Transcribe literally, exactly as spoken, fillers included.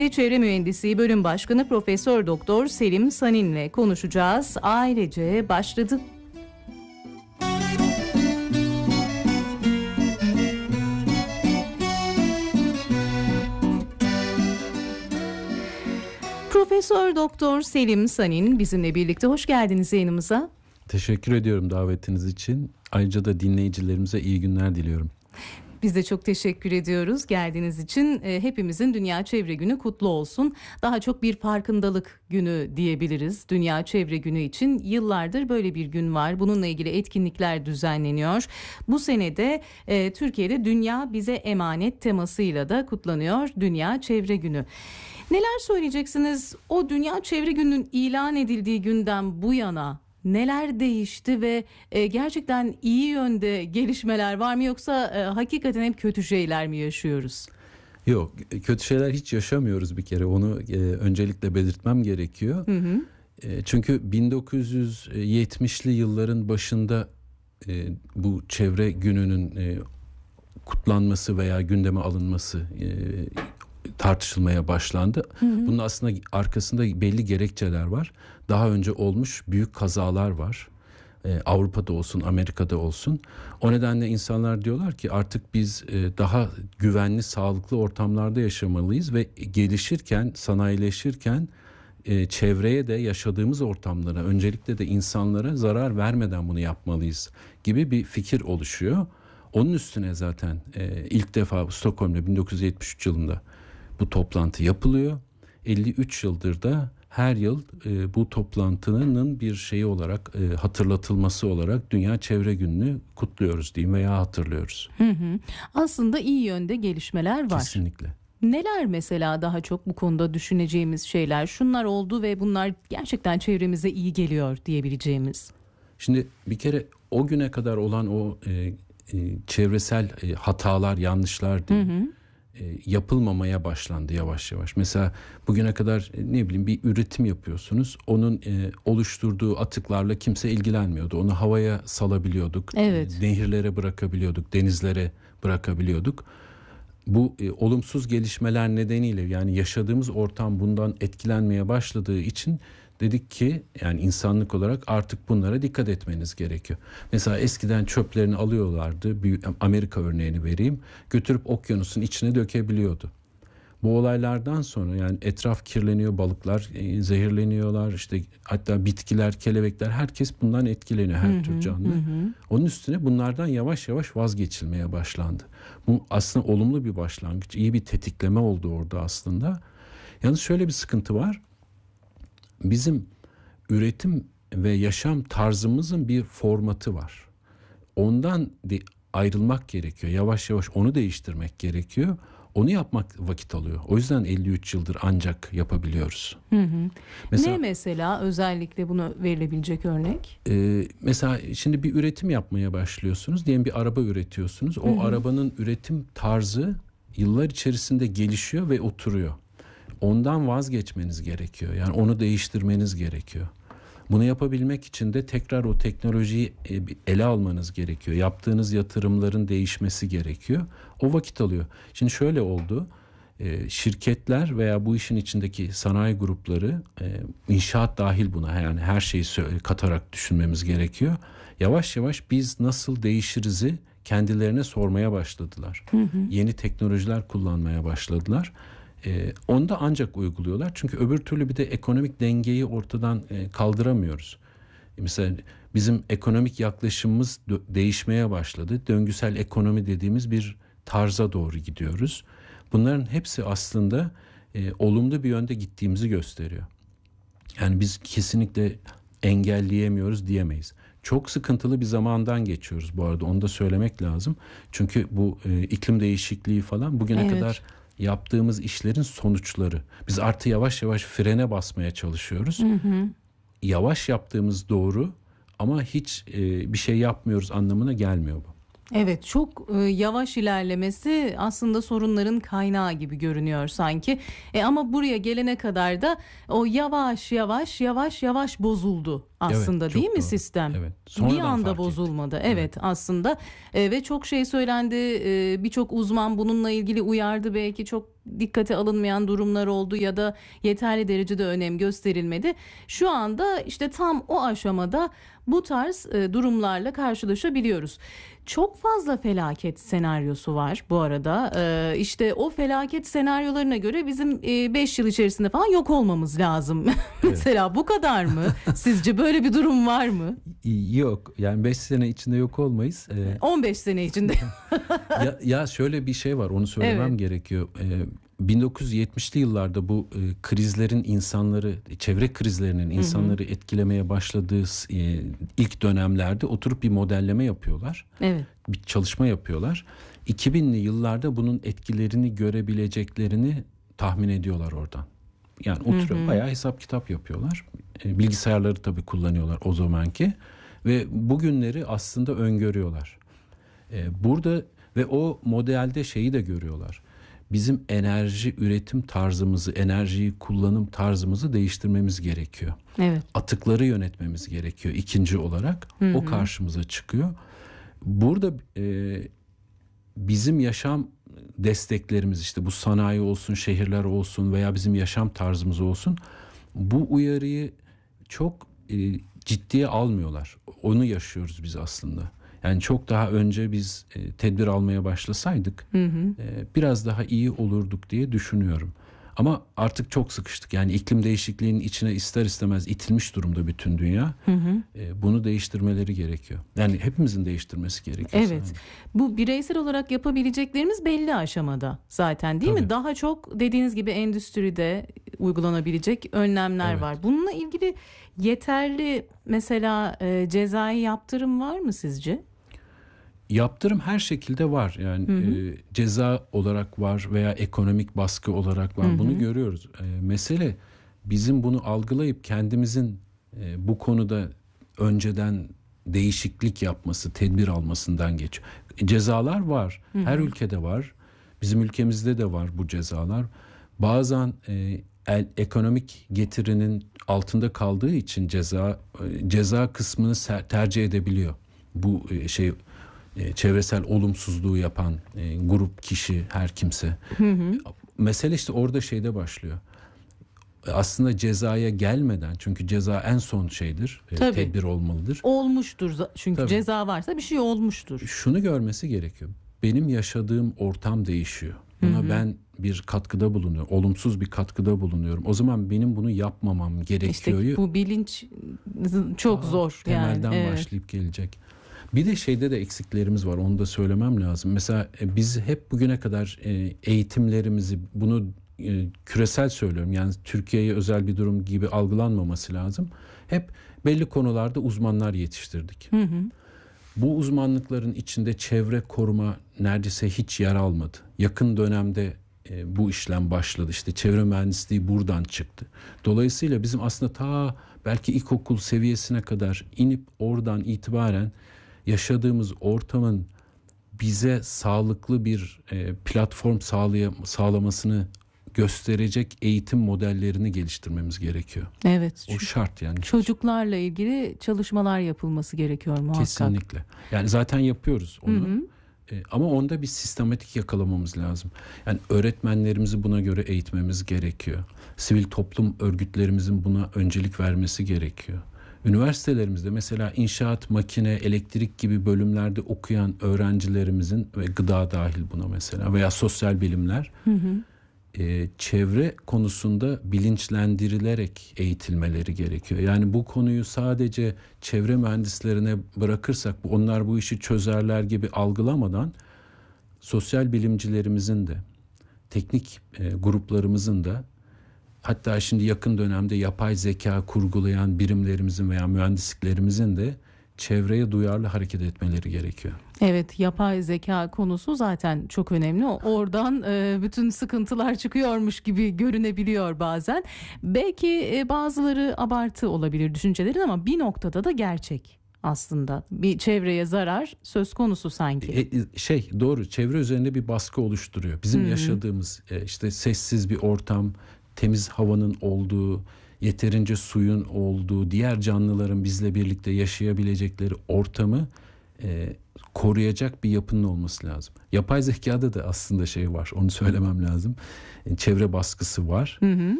Çevre Mühendisliği Bölüm Başkanı Profesör Doktor Selim Sanin'le konuşacağız. Ailece başladı. Profesör Doktor Selim Sanin bizimle birlikte. Hoş geldiniz yayınımıza. Teşekkür ediyorum davetiniz için. Ayrıca da dinleyicilerimize iyi günler diliyorum. Biz de çok teşekkür ediyoruz geldiğiniz için. E, hepimizin Dünya Çevre Günü kutlu olsun. Daha çok bir farkındalık günü diyebiliriz Dünya Çevre Günü için. Yıllardır böyle bir gün var. Bununla ilgili etkinlikler düzenleniyor. Bu sene de e, Türkiye'de Dünya Bize Emanet temasıyla da kutlanıyor Dünya Çevre Günü. Neler söyleyeceksiniz? O Dünya Çevre Günü'nün ilan edildiği günden bu yana neler değişti ve e, gerçekten iyi yönde gelişmeler var mı, yoksa e, hakikaten hep kötü şeyler mi yaşıyoruz? Yok, kötü şeyler hiç yaşamıyoruz bir kere. Onu e, öncelikle belirtmem gerekiyor. Hı hı. E, çünkü bin dokuz yüz yetmişli yılların başında e, bu çevre gününün e, kutlanması veya gündeme alınması e, tartışılmaya başlandı. Hı hı. Bunun aslında arkasında belli gerekçeler var. Daha önce olmuş büyük kazalar var. Ee, Avrupa'da olsun, Amerika'da olsun. O nedenle insanlar diyorlar ki artık biz e, daha güvenli, sağlıklı ortamlarda yaşamalıyız ve gelişirken, sanayileşirken e, çevreye de, yaşadığımız ortamlara, öncelikle de insanlara zarar vermeden bunu yapmalıyız gibi bir fikir oluşuyor. Onun üstüne zaten e, ilk defa Stockholm'da bin dokuz yüz yetmiş üç yılında bu toplantı yapılıyor. elli üç yıldır da her yıl e, bu toplantının bir şeyi olarak e, hatırlatılması olarak Dünya Çevre Günü'nü kutluyoruz diyeyim veya hatırlıyoruz. Hı hı. Aslında iyi yönde gelişmeler var. Kesinlikle. Neler mesela daha çok bu konuda düşüneceğimiz şeyler? Şunlar oldu ve bunlar gerçekten çevremize iyi geliyor diyebileceğimiz. Şimdi bir kere o güne kadar olan o e, e, çevresel e, hatalar, yanlışlar diyeyim. Hı hı. yapılmamaya başlandı yavaş yavaş. Mesela bugüne kadar ne bileyim bir üretim yapıyorsunuz. Onun e, oluşturduğu atıklarla kimse ilgilenmiyordu. Onu havaya salabiliyorduk. Evet. E, nehirlere bırakabiliyorduk. Denizlere bırakabiliyorduk. Bu e, olumsuz gelişmeler nedeniyle, yani yaşadığımız ortam bundan etkilenmeye başladığı için dedik ki yani insanlık olarak artık bunlara dikkat etmeniz gerekiyor. Mesela eskiden çöplerini alıyorlardı. Bir Amerika örneğini vereyim. Götürüp okyanusun içine dökebiliyordu. Bu olaylardan sonra yani etraf kirleniyor, balıklar e, zehirleniyorlar, işte hatta bitkiler, kelebekler, herkes bundan etkileniyor, her hı tür canlı. Hı hı. Onun üstüne bunlardan yavaş yavaş vazgeçilmeye başlandı. Bu aslında olumlu bir başlangıç, iyi bir tetikleme oldu orada aslında. Yalnız şöyle bir sıkıntı var. Bizim üretim ve yaşam tarzımızın bir formatı var. Ondan de ayrılmak gerekiyor. Yavaş yavaş onu değiştirmek gerekiyor. Onu yapmak vakit alıyor. O yüzden elli üç yıldır ancak yapabiliyoruz. Hı hı. Mesela, ne mesela özellikle bunu verilebilecek örnek? E, mesela şimdi bir üretim yapmaya başlıyorsunuz. Diyelim bir araba üretiyorsunuz. O hı hı. arabanın üretim tarzı yıllar içerisinde gelişiyor ve oturuyor. Ondan vazgeçmeniz gerekiyor. Yani onu değiştirmeniz gerekiyor. Bunu yapabilmek için de tekrar o teknolojiyi ele almanız gerekiyor. Yaptığınız yatırımların değişmesi gerekiyor. O vakit alıyor. Şimdi şöyle oldu. Şirketler veya bu işin içindeki sanayi grupları, inşaat dahil buna, yani her şeyi katarak düşünmemiz gerekiyor. Yavaş yavaş biz nasıl değişirizi kendilerine sormaya başladılar. Hı hı. Yeni teknolojiler kullanmaya başladılar. Ee, onu da ancak uyguluyorlar. Çünkü öbür türlü bir de ekonomik dengeyi ortadan e, kaldıramıyoruz. Mesela bizim ekonomik yaklaşımımız dö- değişmeye başladı. Döngüsel ekonomi dediğimiz bir tarza doğru gidiyoruz. Bunların hepsi aslında e, olumlu bir yönde gittiğimizi gösteriyor. Yani biz kesinlikle engelleyemiyoruz diyemeyiz. Çok sıkıntılı bir zamandan geçiyoruz bu arada, onu da söylemek lazım. Çünkü bu e, iklim değişikliği falan bugüne evet. kadar yaptığımız işlerin sonuçları. Biz artık yavaş yavaş frene basmaya çalışıyoruz. Hı hı. Yavaş yaptığımız doğru ama hiç e, bir şey yapmıyoruz anlamına gelmiyor bu. Evet, çok e, yavaş ilerlemesi aslında sorunların kaynağı gibi görünüyor sanki. E, ama buraya gelene kadar da o yavaş yavaş yavaş yavaş bozuldu aslında, evet, değil mi doğru. sistem? Evet. Bir anda bozulmadı. Evet, evet aslında e, ve çok şey söylendi. E, birçok uzman bununla ilgili uyardı. Belki çok dikkate alınmayan durumlar oldu ya da yeterli derecede önem gösterilmedi. Şu anda işte tam o aşamada bu tarz e, durumlarla karşılaşabiliyoruz. Çok fazla felaket senaryosu var bu arada. Ee, işte o felaket senaryolarına göre bizim beş yıl içerisinde falan yok olmamız lazım. Evet. Mesela bu kadar mı? Sizce böyle bir durum var mı? Yok. Yani beş sene içinde yok olmayız. Ee, on beş sene içinde. ya, ya şöyle bir şey var, onu söylemem evet. gerekiyor. Ee, bin dokuz yüz yetmişli yıllarda bu e, krizlerin insanları, çevre krizlerinin insanları hı hı. etkilemeye başladığı e, ilk dönemlerde oturup bir modelleme yapıyorlar. Evet. Bir çalışma yapıyorlar. iki binli yıllarda bunun etkilerini görebileceklerini tahmin ediyorlar oradan. Yani oturup hı hı. bayağı hesap kitap yapıyorlar. E, bilgisayarları tabii kullanıyorlar o zamanki ve bugünleri aslında öngörüyorlar. E, burada ve o modelde şeyi de görüyorlar. Bizim enerji üretim tarzımızı, enerjiyi kullanım tarzımızı değiştirmemiz gerekiyor. Evet. Atıkları yönetmemiz gerekiyor ikinci olarak. Hı hı. O karşımıza çıkıyor. Burada e, bizim yaşam desteklerimiz, işte bu sanayi olsun, şehirler olsun veya bizim yaşam tarzımız olsun, bu uyarıyı çok e, ciddiye almıyorlar. Onu yaşıyoruz biz aslında. Yani çok daha önce biz e, tedbir almaya başlasaydık hı hı. E, biraz daha iyi olurduk diye düşünüyorum. Ama artık çok sıkıştık. Yani iklim değişikliğinin içine ister istemez itilmiş durumda bütün dünya. Hı hı. E, bunu değiştirmeleri gerekiyor. Yani hepimizin değiştirmesi gerekiyor. Evet. Yani. Bu bireysel olarak yapabileceklerimiz belli aşamada zaten, değil Tabii. mi? Daha çok dediğiniz gibi endüstride uygulanabilecek önlemler evet. var. Bununla ilgili yeterli mesela e, cezai yaptırım var mı sizce? Yaptırım her şekilde var. Yani hı hı. E, ceza olarak var veya ekonomik baskı olarak var. Hı hı. Bunu görüyoruz. E, mesele bizim bunu algılayıp kendimizin e, bu konuda önceden değişiklik yapması, tedbir almasından geçiyor. E, cezalar var. Hı hı. Her ülkede var. Bizim ülkemizde de var bu cezalar. Bazen e, el, ekonomik getirinin altında kaldığı için ceza e, ceza kısmını ser, tercih edebiliyor. Bu e, şey E, çevresel olumsuzluğu yapan e, grup, kişi, her kimse. Hı hı. Mesele işte orada şeyde başlıyor. Aslında cezaya gelmeden, çünkü ceza en son şeydir, e, tedbir olmalıdır. Olmuştur çünkü Tabii. ceza varsa bir şey olmuştur. Şunu görmesi gerekiyor. Benim yaşadığım ortam değişiyor. Buna hı hı. ben bir katkıda bulunuyorum. Olumsuz bir katkıda bulunuyorum. O zaman benim bunu yapmamam gerekiyor. İşte bu bilinç çok Aa, zor. Temelden yani. başlayıp evet. gelecek. Bir de şeyde de eksiklerimiz var, onu da söylemem lazım. Mesela biz hep bugüne kadar eğitimlerimizi, bunu küresel söylüyorum, yani Türkiye'ye özel bir durum gibi algılanmaması lazım. Hep belli konularda uzmanlar yetiştirdik. Hı hı. Bu uzmanlıkların içinde çevre koruma neredeyse hiç yer almadı. Yakın dönemde bu işlem başladı. İşte çevre mühendisliği buradan çıktı. Dolayısıyla bizim aslında ta belki ilkokul seviyesine kadar inip oradan itibaren yaşadığımız ortamın bize sağlıklı bir e, platform sağlay- sağlamasını gösterecek eğitim modellerini geliştirmemiz gerekiyor. Evet. O şart yani. Çocuklarla ilgili çalışmalar yapılması gerekiyor muhakkak. Kesinlikle. Yani zaten yapıyoruz onu. Hı hı. E, ama onda bir sistematik yakalamamız lazım. Yani öğretmenlerimizi buna göre eğitmemiz gerekiyor. Sivil toplum örgütlerimizin buna öncelik vermesi gerekiyor. Üniversitelerimizde mesela inşaat, makine, elektrik gibi bölümlerde okuyan öğrencilerimizin ve gıda dahil buna mesela veya sosyal bilimler hı hı. E, çevre konusunda bilinçlendirilerek eğitilmeleri gerekiyor. Yani bu konuyu sadece çevre mühendislerine bırakırsak onlar bu işi çözerler gibi algılamadan sosyal bilimcilerimizin de teknik e, gruplarımızın da, hatta şimdi yakın dönemde yapay zeka kurgulayan birimlerimizin veya mühendisliklerimizin de çevreye duyarlı hareket etmeleri gerekiyor. Evet, yapay zeka konusu zaten çok önemli. Oradan e, bütün sıkıntılar çıkıyormuş gibi görünebiliyor bazen. Belki e, bazıları abartı olabilir düşüncelerin ama bir noktada da gerçek. Aslında bir çevreye zarar söz konusu sanki. E, şey doğru, çevre üzerinde bir baskı oluşturuyor. Bizim hmm. yaşadığımız e, işte sessiz bir ortam, temiz havanın olduğu, yeterince suyun olduğu, diğer canlıların bizle birlikte yaşayabilecekleri ortamı e, koruyacak bir yapının olması lazım. Yapay zekada da aslında şey var, onu söylemem lazım. E, çevre baskısı var. Hı hı.